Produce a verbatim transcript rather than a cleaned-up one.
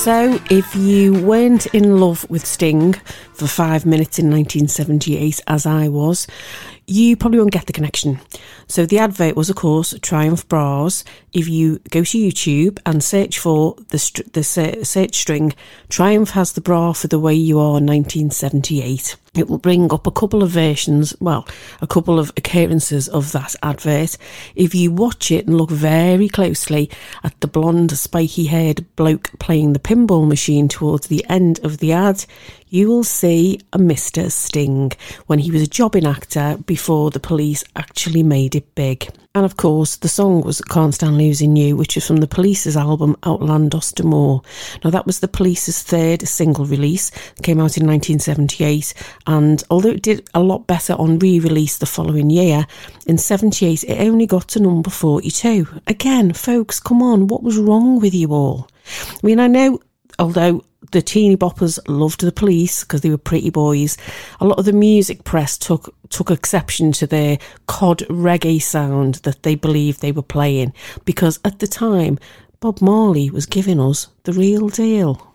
So, if you weren't in love with Sting for five minutes in nineteen seventy-eight, as I was, you probably won't get the connection. So the advert was, of course, Triumph bras. If you go to YouTube and search for the st- the search string, Triumph has the bra for the way you are nineteen seventy-eight. It will bring up a couple of versions, well, a couple of occurrences of that advert. If you watch it and look very closely at the blonde, spiky-haired bloke playing the pinball machine towards the end of the ad, you will see a Mister Sting when he was a jobbing actor before the police actually made it big. And of course, the song was Can't Stand Losing You, which is from the Police's album Outland Ostermore. Now, that was the Police's third single release. It came out in nineteen seventy-eight, and although it did a lot better on re-release the following year, in seventy-eight it only got to number forty-two. Again, folks, come on, what was wrong with you all? I mean, I know, although the teeny boppers loved the Police because they were pretty boys, a lot of the music press took took exception to their cod reggae sound that they believed they were playing, because at the time Bob Marley was giving us the real deal.